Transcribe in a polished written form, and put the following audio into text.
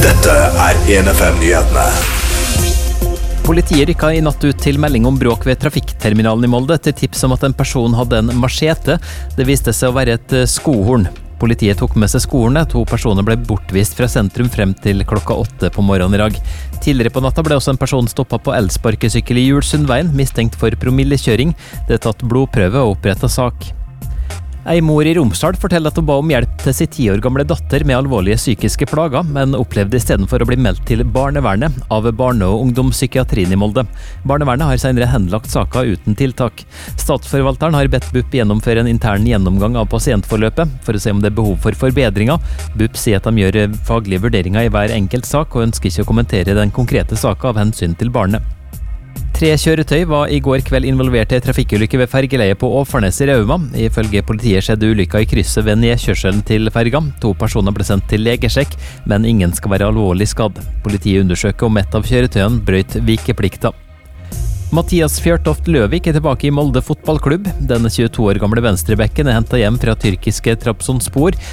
Dette 1FM-nyhetene. Politiet rykket i natt ut til melding om bråk ved trafikkterminalen i Molde etter tips om at en person hadde en machete. Det viste seg å være et skohorn. Politiet tok med seg skohornet. 2 personer ble bortvist fra sentrum frem til klokka 8 på morgenen i dag. Tidligere på natta ble også en person stoppet på elsparkesykkel i Julsundveien, mistenkt for promillekjøring. Det er tatt blodprøve og opprettet sak. Ei mor i Romsdal forteller at hun ba om hjelp til sin 10 år gamle datter med alvorlige psykiske plager, men opplevde i stedet for å bli meldt til barnevernet av barne- og ungdomspsykiatrien i Molde. Barnevernet har senere henlagt saker uten tiltak. Statsforvalteren har bedt BUP gjennomføre en intern gjennomgang av pasientforløpet, for å se om det er behov for forbedringer. BUP sier at de gjør faglige vurderinger i hver enkelt sak, og ønsker ikke å kommentere den konkrete saken av hensyn til barnet. 3 kjøretøy var i går kveld involvert i trafikkulykke ved fergeleiet på Åfarnes i Rauma. Ifølge politiet skjedde ulykka i krysset ved nedkjørselen til ferga. 2 personer ble sendt til legesjekk, men ingen skal være alvorlig skadd. Politiet undersøker om et av kjøretøyene brøt vikeplikta. Mathias Fjørtoft Løvik er tilbake i Molde fotballklubb. Den 22 år gamle venstrebekken er hentet hjem fra tyrkiske Trabzonspor